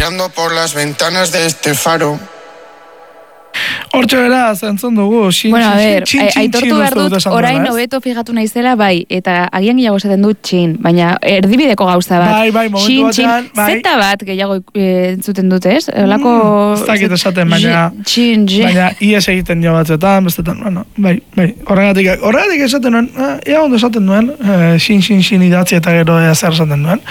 Mirando por las ventanas de este faro. Hortxe beraz, entzun dugu. Bueno, a ver, aitortu behar dut, orain hobeto figatu naizela, bai, eta agian gehiago esaten dut txin, baina erdibideko gauza bat. Bai, momentu batean, bai. Zeta bat gehiago entzuten dut, ez? Olako... Ez dakit esaten, baina... Baina, ies egiten jo batzetan, bestetan, bueno, bai. Horregatik esaten nuen, ea ondo esaten nuen, xin idatzi eta gero zer esaten nuen.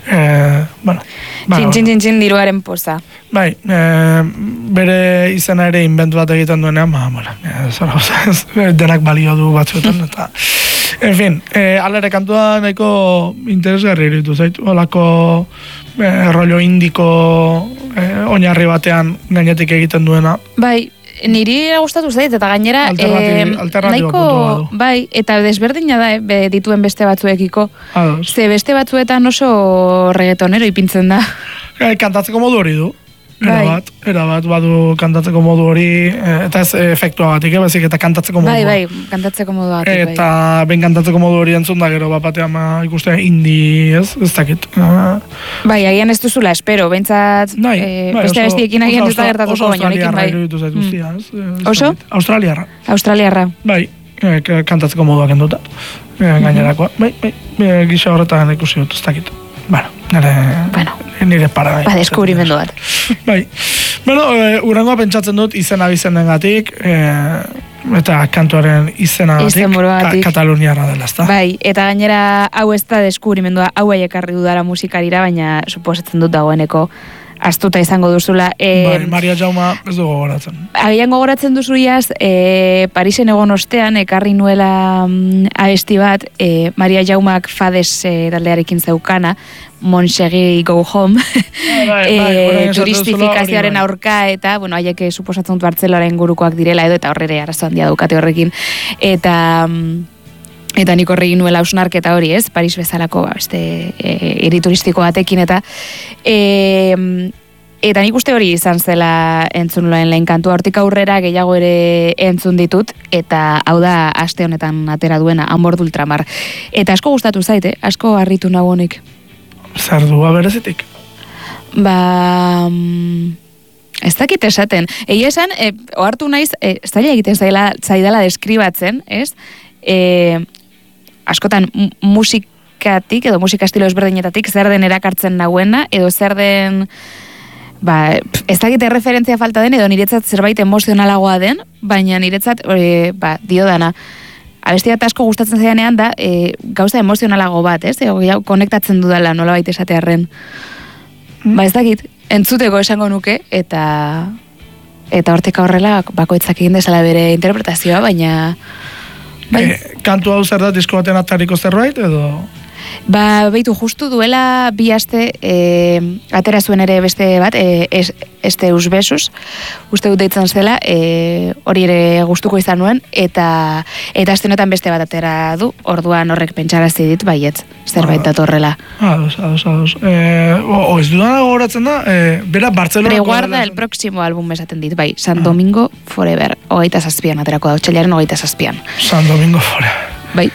Txin, diruaren poza. Bai, bere izena ere inventu bat egiten duenean, denak balio du batzuetan, eta... En fin, alere kantua nahiko interesgarri iritu zaitu, olako rollo indiko oinarri batean gainetik egiten duena. Bai, niri gustatu zait, eta gainera... Alternatibo puntua du. Bai, eta desberdina da, dituen beste batzuekiko. Ze beste batzuetan oso reggaetonero ipintzen da. Kantatzeko modu hori du. Erabat, badu kantatzeko modu hori, eta ez efektua batik, bezik, eta kantatzeko modu. Bai, kantatzeko modu batik. Eta ben kantatzeko modu hori entzun da gero, batean ikusten indie, ez dakit. Bai, agian ez duzula, espero, bentsat, beste bestiekin agian ez da gertatuko, baina nekin bai. Oso? Australiarra. Bai, kantatzeko moduak enduta. Gainerakoa, bai, gisa horretan ikusi dut, ez dakit. Nire para. Deskubrimendu bat. Bai. Urrengoa pentsatzen dut izena bizenengatik, eta kantuaren izenagatik Kataluniarra dela, ezta? Bai, eta gainera hau ez da deskubrimendua, hau ekarri dudara musikarira, baina suposatzen dut dagoeneko astuta izango duzula. Maria Jauma ez du gogoratzen. Agian gogoratzen duzu iaz, Parisen egon ostean, ekarri nuela abesti bat, Maria Jaumak Fades taldearekin zeukana, Montsegi Go Home, turistifikazioaren aurka, eta, bueno, haiek suposatzen dut Bartzelonaren gurukoak direla edo, eta horrere arazo handia daukate horrekin. Eta nik horregin nuela hausnarketa hori, ez? Paris bezalako hiri turistiko batekin, eta nik uste hori izan zela entzun lehen kantua, hortik aurrera gehiago ere entzun ditut, eta hau da aste honetan atera duena, Amor d'Ultramar. Eta asko gustatu zaite, asko harritu nago honik. Zer du, berezitik? Ez dakit esaten. Egia esan, ohartu naiz, zaila egiten zaidala deskribatzen, ez? Askotan musikatik, edo musika estilo ezberdinetatik, zer den erakartzen nagoena, edo zer den... ez dakit referentzia falta den, edo niretzat zerbait emozionalagoa den, baina niretzat, dio dana. Abesti bat asko gustatzen zaidanean da, gauza emozionalago bat, ez? Konektatzen dudala, nola baita esatearren. Ez dakit, entzuteko esango nuke, eta hortik aurrela bakoitzak egin dezala bere interpretazioa, baina... Kantu hau zer da, disko baten atariko zerbait, edo... Beitu, justu duela 2 aste atera zuen ere beste bat, Esteus Besus, uste dut deitzen zela, hori ere gustuko izan nuen, eta aste honetan beste bat atera du, orduan horrek pentsarazi dit, baietz, zerbait datorrela. Ados. Ez dudana gogoratzen da, bera Bartzelona... Preguarda el próximo álbum esaten dit, bai, San Domingo Forever, 27an aterako da, otsailaren 27an. San Domingo Forever. Bai.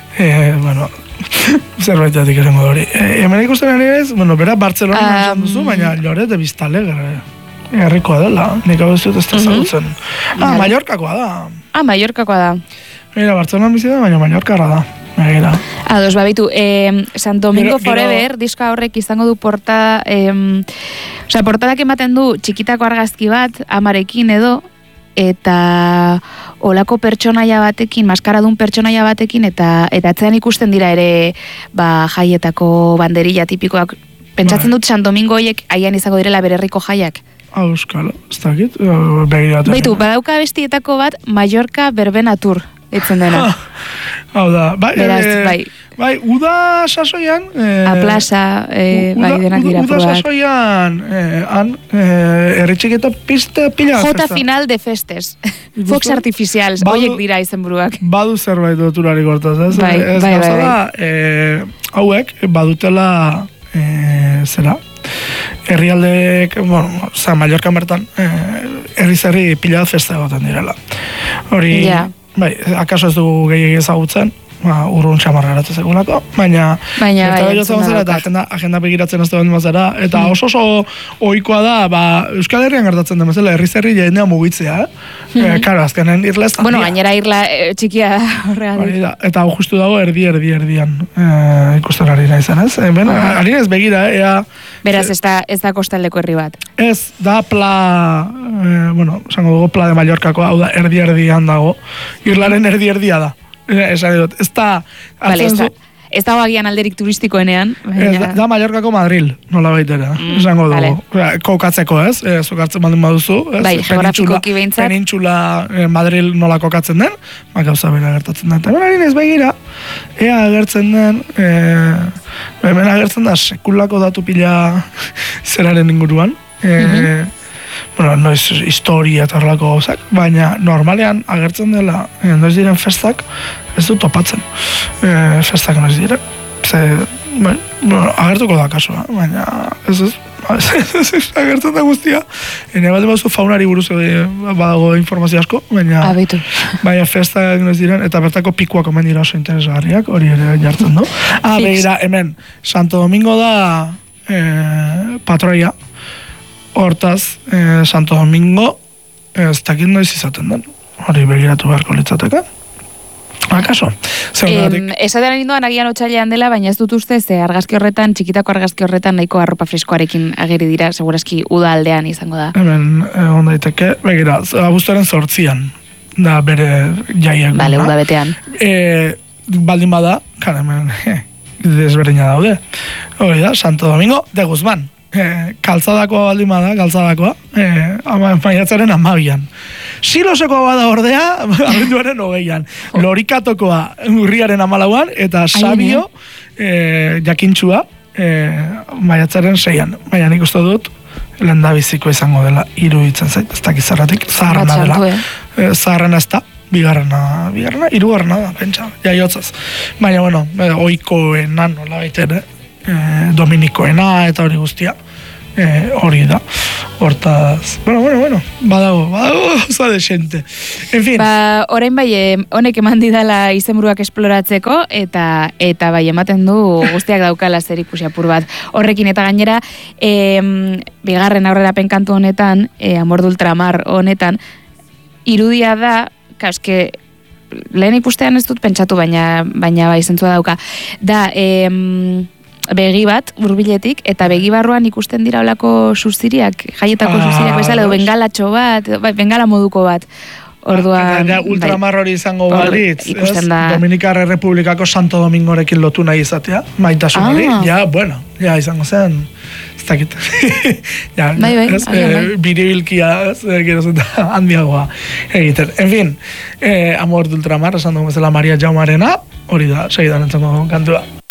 Zerbaitatik esango hori. Hemen ikusten ari ez, bera Bartzelona esan duzu, baina Lloret de Biztale herrikoa dela, nik hau ez dut ez ezagutzen. Mallorcakoa da. Mallorcakoa da. Mira, Bartzelona bizi da, baina Mallorcarra da. Ados, babitu, San Domingo Forever, diska horrek izango du portada, portadak ematen du txikitako argazki bat, amarekin edo, eta olako pertsonaia batekin, maskaradun pertsonaia batekin, eta atzean ikusten dira ere jaietako banderilla tipikoak. Pentsatzen dut San Domingo horiek haian izango direla bererriko jaiak. Euskal, ez dakit, begiratzen. Baitu, badauka bestietako bat Mallorca Verbena Tour, ditzen dena. Hau da, bai, uda sasoian... A plaza, denak dira uda sasoian, erritxik eta pista pila. Jota final de festes. Fox artificials, hoiek dira izenburuak. Badu zerbait doturari gortaz, ez? Bai. Hauek, badutela, zera, herrialdeek, Mallorca bertan, herri pila festa egoten direla. Hori... Bai, akaso ez dugu gehiagia ezagutzen, urrun xamarra geratzen segulako, baina agenda begiratzen ez duen mazara, eta oso ohikoa da, Euskal Herrian gertatzen den bezala, herri jendea mugitzea, karo, azkenen irla ez da. Bueno, gainera irla txikia horregatik. Eta hau justu dago erdian ikusten ari nahi zen, ez? Ari ez begira, beraz, ez da kostaldeko herri bat. Ez, da esango dugu pla de Mallorcako, hau da erdian dago, irlaren erdia da. Esan dut, ez da... Ez da agian alderik turistikoenean. Da Mallorcako Madril, nola baitera. Esango dugu. Kokatzeko, ez? Zukartzen baldin baduzu. Bai, geografikoki behintzat. Penintxula Madril nola kokatzen den, gauza bera gertatzen den. Eta hemen ez begira, ea agertzen den, hemen agertzen da sekulako datu pila zeraren inguruan. Noiz historia eta horrelako gauzak, baina normalean agertzen dela noiz diren festak ez du topatzen. Festak noiz diren. Agertuko da kasua, baina ez agertzen da guztia. Ene bat baduzu faunari buruz badago informazio asko, baina festak noiz diren, eta bertako pikuak omen dira oso interesgarriak, hori ere jartzen du. Begira, hemen, Santo Domingo da patroia. Hortaz, Santo Domingo, ez dakit noiz izaten den. Hori begiratu beharko litzateke. Akaso? Esatean ninduan agian otsailean dela, baina ez dut uste, argazki horretan, txikitako argazki horretan nahiko arropa freskoarekin ageri dira, segurazki uda aldean izango da. Hemen, egon daiteke, begira, abuztuaren 8an, da bere jaiak. Bale, uda betean. Baldin bada, hemen, desberdina daude. Hori da, Santo Domingo de Guzmán. Kaltzadakoa baldin bada, maiatzaren 12an. Silosekoa bada ordea, abenduaren 20an. Lorikatokoa urriaren 14an, eta Sabio, jakintxua, maiatzaren 6an. Baina nik uste dut, lehendabiziko izango dela, iruditzen zait, ez dakizarratik, zaharrena dela. Zaharrena ez da, bigarrena, hirugarrena da, pentsa, jaiotzaz. Baina, ohikoena nola baiten, Dominikoena eta hori guztia hori da hortaz, badago oso desente, en fin orain bai, honek eman didala izenburuak esploratzeko eta bai ematen du guztiak daukala zer ikusi apur bat horrekin, eta gainera bigarren aurrerapen kantu honetan Amor de Ultramar honetan irudia da, eske lehen ikustean ez dut pentsatu, baina bai zentzua dauka da, begi bat, hurbiletik, eta begi barruan ikusten dira olako suziriak, jaietako suziriak bezala, edo bengalatxo bat, bengala moduko bat. Orduan... Ultramar hori izango balitz, Dominikar Errepublikako Santo Domingorekin lotu nahi izatea, maitasun hori, izango zen, ez dakit. Biribilkia, handiagoa egiten. En fin, Amor de Ultramar, esan dugu bezala Maria Jaumarena, hori da, segidan entzango kantua.